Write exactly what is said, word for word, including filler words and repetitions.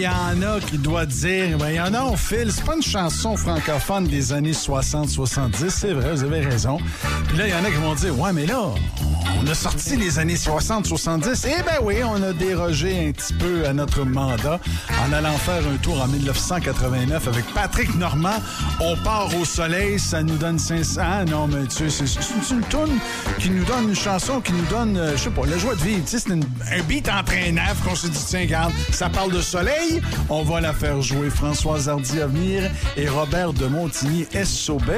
y en a qui doivent dire, ben, il y en a, on file, c'est pas une chanson francophone des années soixante soixante-dix, c'est vrai, vous avez raison. Puis là, il y en a qui vont dire, ouais, mais là, on a sorti les années soixante soixante-dix. Eh ben oui, on a dérogé un petit peu à notre mandat en allant faire un tour en dix-neuf cent quatre-vingt-neuf avec Patrick Normand. On part au soleil, ça nous donne cinq cents. Ah, non, mais tu sais, c'est, c'est une toune qui nous donne une chanson qui nous donne, euh, je sais pas, la joie de vivre. Tu sais, c'est une, un beat entraînant qu'on s'est dit, tiens, regarde, ça parle de soleil, on va la faire jouer. Françoise Hardy à venir et Robert de Montigny S O B.